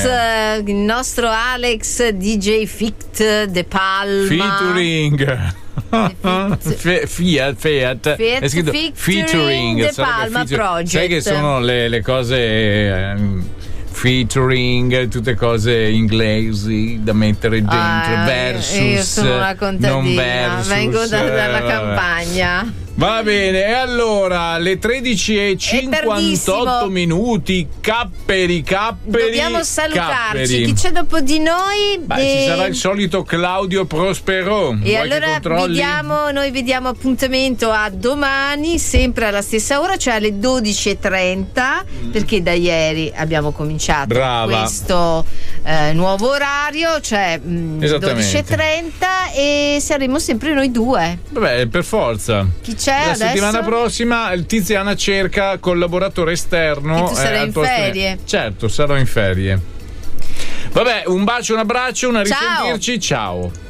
il nostro Alex DJ Fiat De Palma featuring Fiat è scritto featuring De Palma Project. Sai che sono le cose featuring, tutte cose inglesi da mettere dentro, versus, io sono una contadina, non versus, vengo dalla campagna. Va bene, e allora le 13:58 minuti, capperi. Dobbiamo salutarci. Capperi. Chi c'è dopo di noi? Ci sarà il solito Claudio Prospero. E allora noi vediamo appuntamento a domani, sempre alla stessa ora, cioè alle 12:30, perché da ieri abbiamo cominciato questo nuovo orario, cioè 12:30, e saremo sempre noi due. Vabbè, per forza. Chi c'è la adesso? Settimana prossima Tiziana cerca collaboratore esterno. E tu sarai in ferie? Certo, sarò in ferie. Vabbè, un bacio, un abbraccio, una risentirci, ciao.